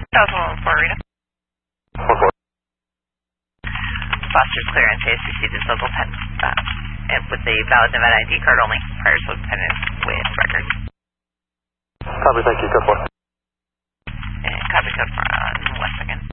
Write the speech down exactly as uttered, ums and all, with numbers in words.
thousand one four, Rita. one four. Foster's clearance, A S C C this local pen, uh, and with the valid Nevada I D card only, prior to pendant with records. Copy, thank you, code four. And copy code for, uh,